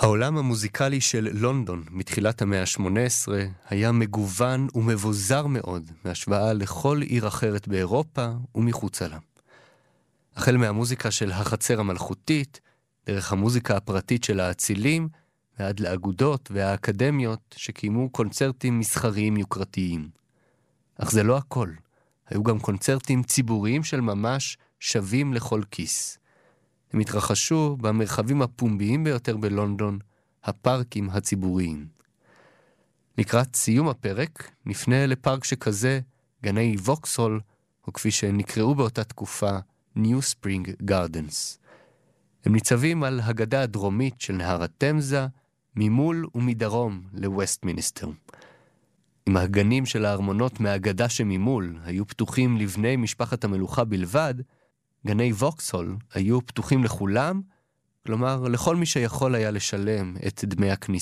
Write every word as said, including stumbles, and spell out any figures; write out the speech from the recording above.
העולם המוזיקלי של לונדון מתחילת המאה ה-שמונה עשרה היה מגוון ומבוזר מאוד בהשוואה לכל עיר אחרת באירופה ומחוצה לה. החל מהמוזיקה של החצר המלכותית, דרך המוזיקה הפרטית של האצילים, ועד לאגודות והאקדמיות שקיימו קונצרטים מסחריים יוקרתיים. אך זה לא הכל. היו גם קונצרטים ציבוריים של ממש שווים לכל כיס. הם התרחשו במרחבים הפומביים ביותר בלונדון, הפארקים הציבוריים. לקראת סיום הפרק, נפנה לפארק שכזה, גני ווקסהול, או כפי שנקראו באותה תקופה, ניו ספרינג גארדנס. הם ניצבים על הגדה הדרומית של נהר התמזה, ממול ומדרום לווסטמיניסטר. אם הגנים של הארמונות מהגדה שממול היו פתוחים לבני משפחת המלוכה בלבד, גני ווקסהול היו פתוחים לכולם, כלומר לכל מי שיכול היה לשלם את דמי הכניסה.